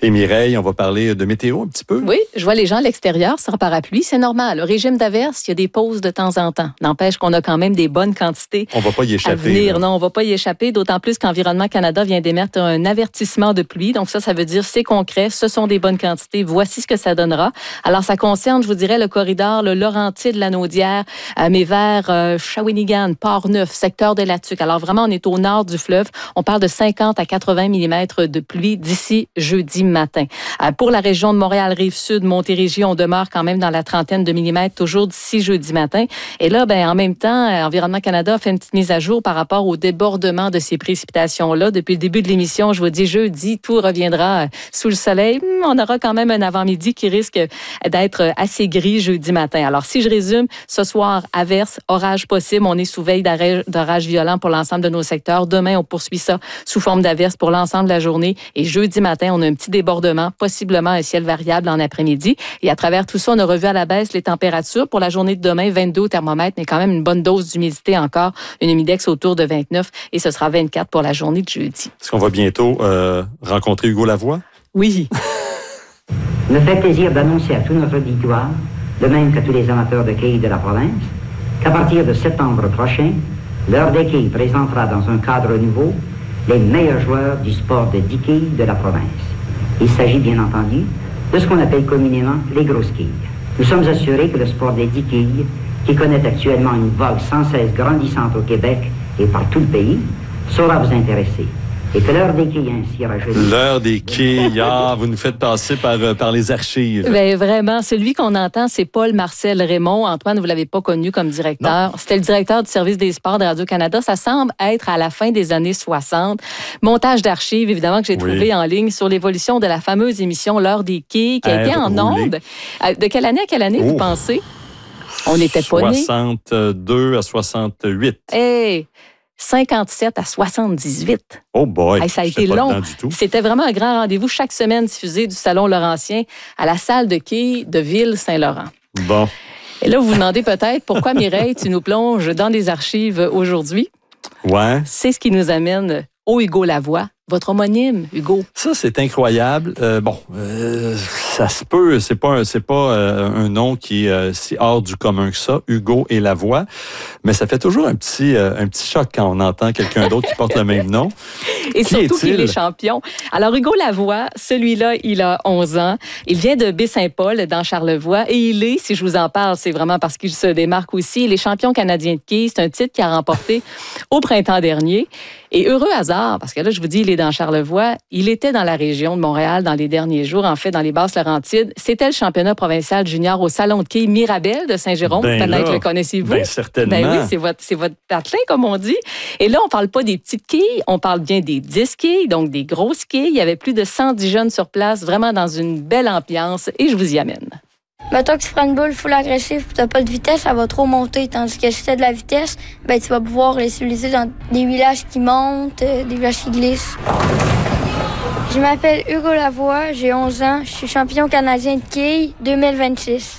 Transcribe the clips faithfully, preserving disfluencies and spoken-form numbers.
Et Mireille, on va parler de météo un petit peu. Oui, je vois les gens à l'extérieur sans parapluie, c'est normal. Le régime d'averse, il y a des pauses de temps en temps. N'empêche qu'on a quand même des bonnes quantités. On va pas y échapper. À venir. Là. Non, on va pas y échapper, d'autant plus qu'Environnement Canada vient d'émettre un avertissement de pluie. Donc ça, ça veut dire c'est concret, ce sont des bonnes quantités. Voici ce que ça donnera. Alors ça concerne, je vous dirais, le corridor, le Laurentide, la Naudière, euh, mais vers euh, Shawinigan, Port-Neuf, secteur de la Tuque. Alors vraiment, on est au nord du fleuve. On parle de cinquante à quatre-vingts millimètres de pluie d'ici jeudi matin. Euh, pour la région de Montréal-Rive-Sud, Montérégie, on demeure quand même dans la trentaine de millimètres, toujours d'ici jeudi matin. Et là, ben, en même temps, Environnement Canada a fait une petite mise à jour par rapport au débordement de ces précipitations-là. Depuis le début de l'émission, je vous dis jeudi, tout reviendra sous le soleil. On aura quand même un avant-midi qui risque d'être assez gris jeudi matin. Alors, si je résume, ce soir, averse, orage possible. On est sous veille d'orage violent pour l'ensemble de nos secteurs. Demain, on poursuit ça sous forme d'averse pour l'ensemble de la journée. Et jeudi matin, on a un petit débordement, possiblement un ciel variable en après-midi. Et à travers tout ça, on a revu à la baisse les températures. Pour la journée de demain, vingt-deux au thermomètre, mais quand même une bonne dose d'humidité encore. Une humidex autour de vingt-neuf et ce sera vingt-quatre pour la journée de jeudi. Est-ce qu'on va bientôt euh, rencontrer Hugo Lavoie? Oui. Me fait plaisir d'annoncer à tout notre auditoire, de même qu'à tous les amateurs de quilles de la province, qu'à partir de septembre prochain, l'heure des quilles présentera dans un cadre nouveau les meilleurs joueurs du sport de dix quilles de la province. Il s'agit bien entendu de ce qu'on appelle communément les grosses quilles. Nous sommes assurés que le sport des dix quilles, qui connaît actuellement une vague sans cesse grandissante au Québec et par tout le pays, saura vous intéresser. Et que l'heure des quilles ainsi rajeunit. L'heure des quilles, ah, vous nous faites passer par, par les archives. Bien, vraiment, celui qu'on entend, c'est Paul-Marcel Raymond. Antoine, vous ne l'avez pas connu comme directeur. Non. C'était le directeur du service des sports de Radio-Canada. Ça semble être à la fin des années soixante. Montage d'archives, évidemment, que j'ai oui. trouvé en ligne sur l'évolution de la fameuse émission L'heure des quilles, qui a été en ondes. De quelle année à quelle année, oh. vous pensez? On n'était pas nés. soixante-deux à soixante-huit. Hey! cinquante-sept à soixante-dix-huit. Oh boy! Hey, ça a été long. C'était vraiment un grand rendez-vous chaque semaine diffusé du Salon Laurentien à la salle de quilles de Ville-Saint-Laurent. Bon. Et là, vous vous demandez peut-être pourquoi, Mireille, tu nous plonges dans des archives aujourd'hui. Ouais. C'est ce qui nous amène au Hugo Lavoie. Votre homonyme, Hugo. Ça, c'est incroyable. Euh, bon, euh, ça se peut, c'est pas, un, c'est pas euh, un nom qui est euh, si hors du commun que ça, Hugo et Lavoie, mais ça fait toujours un petit, euh, un petit choc quand on entend quelqu'un d'autre qui porte le même nom. Et qui surtout est-il? qu'il est champion. Alors, Hugo Lavoie, celui-là, il a onze ans. Il vient de Baie-Saint-Paul, dans Charlevoix, et il est, si je vous en parle, c'est vraiment parce qu'il se démarque aussi. Il est champion canadien de quilles. C'est un titre qu'il a remporté au printemps dernier. Et heureux hasard, parce que là, je vous dis, il est dans Charlevoix. Il était dans la région de Montréal dans les derniers jours, en fait, dans les Basses-Laurentides. C'était le championnat provincial junior au Salon de quilles Mirabel de Saint-Jérôme. Ben Peut-être le connaissez-vous. Bien certainement. Ben oui, c'est votre, c'est votre patelin, comme on dit. Et là, on parle pas des petites quilles, on parle bien des dix quilles, donc des grosses quilles. Il y avait plus de cent dix jeunes sur place, vraiment dans une belle ambiance. Et je vous y amène. Mettons que tu prends une boule full agressive et tu n'as pas de vitesse, elle va trop monter. Tandis que si tu as de la vitesse, ben, tu vas pouvoir l'utiliser dans des villages qui montent, euh, des villages qui glissent. Je m'appelle Hugo Lavoie, j'ai onze ans, je suis champion canadien de quilles deux mille vingt-six.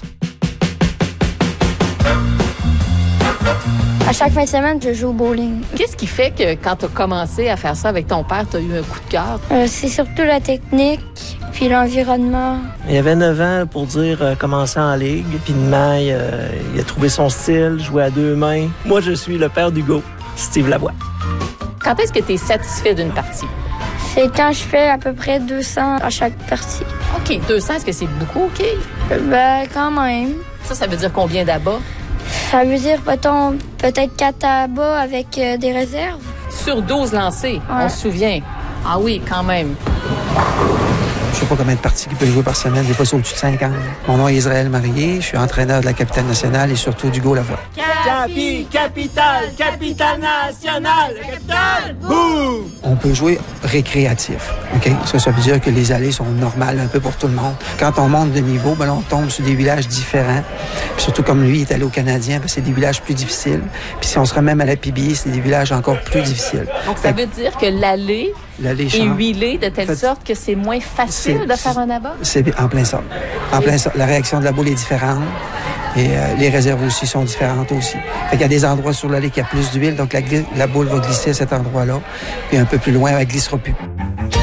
À chaque fin de semaine, je joue au bowling. Qu'est-ce qui fait que quand tu as commencé à faire ça avec ton père, tu as eu un coup de cœur? Euh, c'est surtout la technique, puis l'environnement. Il avait neuf ans pour dire euh, commencer en ligue. Puis de maille, euh, il a trouvé son style, jouer à deux mains. Moi, je suis le père d'Hugo, Steve Lavoie. Quand est-ce que tu es satisfait d'une partie? C'est quand je fais à peu près deux cents à chaque partie. OK, deux cents, est-ce que c'est beaucoup, OK? Ben, quand même. Ça, ça veut dire combien d'abats? Ça veut dire, peut-être, peut-être quatre abats avec euh, des réserves. Sur douze lancés, ouais. On se souvient. Ah oui, quand même. Je sais pas combien de parties qu'il peut jouer par semaine, des fois c'est au-dessus de cinquante. Mon nom est Israël Marié, je suis entraîneur de la capitale nationale et surtout d'Hugo Lavoie. Capi, capitale, capitale nationale, capitale, boum! On peut jouer récréatif, OK? Ça, ça veut dire que les allées sont normales un peu pour tout le monde. Quand on monte de niveau, ben là, on tombe sur des villages différents. Puis surtout comme lui, il est allé au Canadien, ben c'est des villages plus difficiles. Puis si on se remet à la P B I, c'est des villages encore plus difficiles. Donc ça veut dire que l'allée est huilée de telle fait, sorte que c'est moins facile de faire un abat? C'est en plein ça. En plein ça. La réaction de la boule est différente. Et euh, les réserves aussi sont différentes aussi. Fait qu'il y a des endroits sur l'allée qui a plus d'huile, donc la, la boule va glisser à cet endroit-là. Puis un peu plus loin, elle ne glissera plus.